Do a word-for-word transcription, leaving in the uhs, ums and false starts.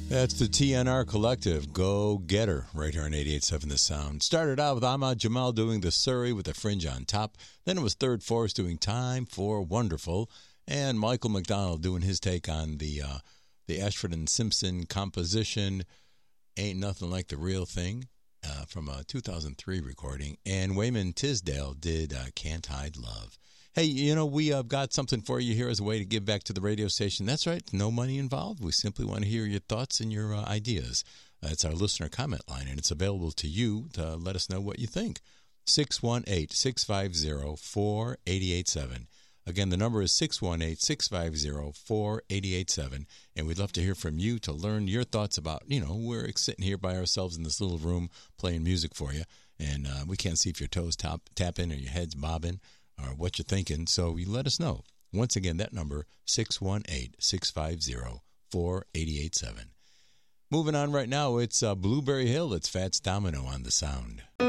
That's the T N R Collective, Go Getter, right here on eighty-eight point seven The Sound. Started out with Ahmad Jamal doing the Surrey with a fringe on top. Then it was Third Force doing Time for Wonderful. And Michael McDonald doing his take on the uh, the Ashford and Simpson composition, Ain't Nothing Like the Real Thing, uh, from a two thousand three recording. And Wayman Tisdale did uh, Can't Hide Love. Hey, you know, we have uh, got something for you here as a way to give back to the radio station. That's right, no money involved. We simply want to hear your thoughts and your uh, ideas. Uh, it's our listener comment line, and it's available to you to let us know what you think. six one eight, six five zero, four eight eight seven. Again, the number is six one eight, six five zero, four eight eight seven, and we'd love to hear from you to learn your thoughts about, you know, we're sitting here by ourselves in this little room playing music for you, and uh, we can't see if your toes tap, tapping or your head's bobbing, or what you're thinking, so you let us know. Once again, that number, six one eight, six five zero, four eight eight seven. Moving on right now, it's uh, Blueberry Hill. It's Fats Domino on The Sound.